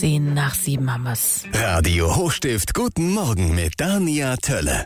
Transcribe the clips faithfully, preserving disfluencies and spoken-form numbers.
Zehn nach sieben haben wir's. Radio Hochstift, guten Morgen mit Dania Tölle.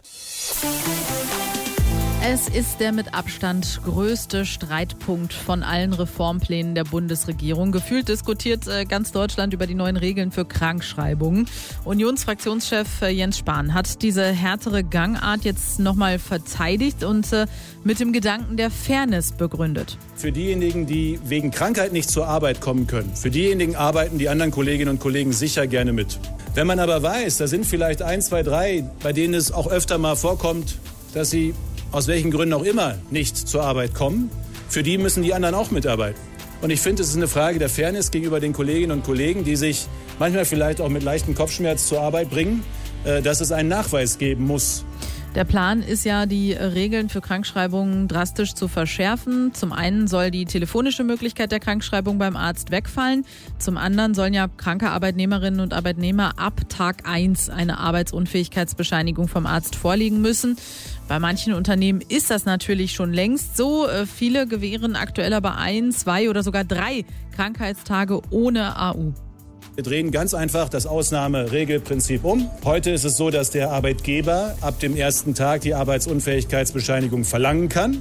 Es ist der mit Abstand größte Streitpunkt von allen Reformplänen der Bundesregierung. Gefühlt diskutiert äh, ganz Deutschland über die neuen Regeln für Krankschreibungen. Unionsfraktionschef äh, Jens Spahn hat diese härtere Gangart jetzt nochmal verteidigt und äh, mit dem Gedanken der Fairness begründet. Für diejenigen, die wegen Krankheit nicht zur Arbeit kommen können, für diejenigen arbeiten die anderen Kolleginnen und Kollegen sicher gerne mit. Wenn man aber weiß, da sind vielleicht ein, zwei, drei, bei denen es auch öfter mal vorkommt, dass sie aus welchen Gründen auch immer nicht zur Arbeit kommen, für die müssen die anderen auch mitarbeiten. Und ich finde, es ist eine Frage der Fairness gegenüber den Kolleginnen und Kollegen, die sich manchmal vielleicht auch mit leichtem Kopfschmerz zur Arbeit bringen, dass es einen Nachweis geben muss. Der Plan ist ja, die Regeln für Krankschreibungen drastisch zu verschärfen. Zum einen soll die telefonische Möglichkeit der Krankschreibung beim Arzt wegfallen. Zum anderen sollen ja kranke Arbeitnehmerinnen und Arbeitnehmer ab Tag eins eine Arbeitsunfähigkeitsbescheinigung vom Arzt vorlegen müssen. Bei manchen Unternehmen ist das natürlich schon längst so. Viele gewähren aktuell aber ein, zwei oder sogar drei Krankheitstage ohne A U. Wir drehen ganz einfach das Ausnahmeregelprinzip um. Heute ist es so, dass der Arbeitgeber ab dem ersten Tag die Arbeitsunfähigkeitsbescheinigung verlangen kann.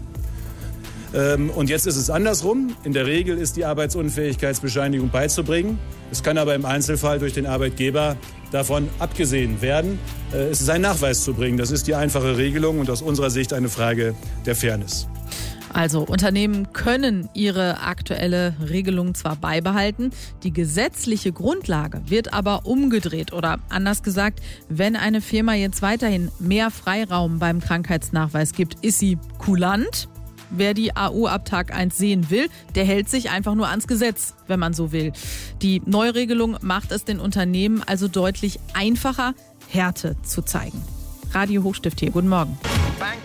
Und jetzt ist es andersrum. In der Regel ist die Arbeitsunfähigkeitsbescheinigung beizubringen. Es kann aber im Einzelfall durch den Arbeitgeber davon abgesehen werden. Es ist ein Nachweis zu bringen. Das ist die einfache Regelung und aus unserer Sicht eine Frage der Fairness. Also Unternehmen können ihre aktuelle Regelung zwar beibehalten, die gesetzliche Grundlage wird aber umgedreht. Oder anders gesagt, wenn eine Firma jetzt weiterhin mehr Freiraum beim Krankheitsnachweis gibt, ist sie kulant. Wer die A U ab Tag eins sehen will, der hält sich einfach nur ans Gesetz, wenn man so will. Die Neuregelung macht es den Unternehmen also deutlich einfacher, Härte zu zeigen. Radio Hochstift hier, guten Morgen.